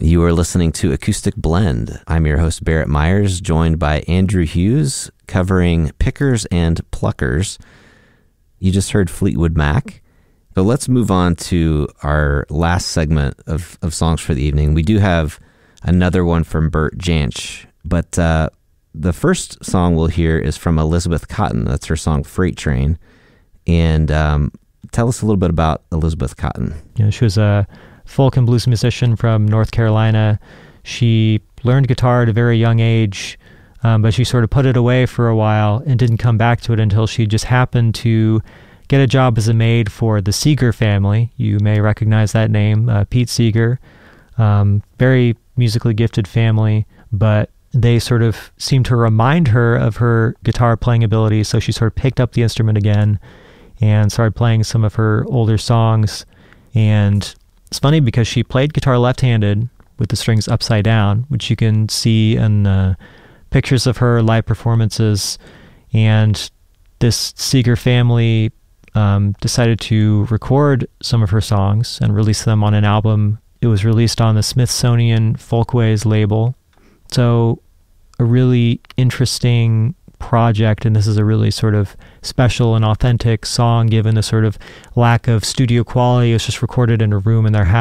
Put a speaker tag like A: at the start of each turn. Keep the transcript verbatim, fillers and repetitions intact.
A: You are listening to Acoustic Blend. I'm your host, Barrett Myers, joined by Andrew Hughes, covering pickers and pluckers. You just heard Fleetwood Mac. So let's move on to our last segment of, of songs for the evening. We do have another one from Bert Jansch, but uh, the first song we'll hear is from Elizabeth Cotten. That's her song Freight Train. And um, tell us a little bit about Elizabeth Cotten.
B: Yeah, she was a folk and blues musician from North Carolina. She learned guitar at a very young age, um, but she sort of put it away for a while and didn't come back to it until she just happened to get a job as a maid for the Seeger family. You may recognize that name, uh, Pete Seeger. Um, very musically gifted family, but they sort of seemed to remind her of her guitar playing ability, so she sort of picked up the instrument again and started playing some of her older songs. And it's funny because she played guitar left-handed with the strings upside down, which you can see in uh, pictures of her live performances. And this Seeger family um, decided to record some of her songs and release them on an album. It was released on the Smithsonian Folkways label. So a really interesting project, and this is a really sort of special and authentic song given the sort of lack of studio quality. It was just recorded in a room in their house.